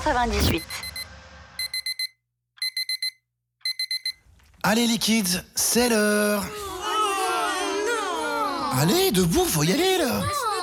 98. Allez les kids, c'est l'heure. Allez, debout, faut y aller là.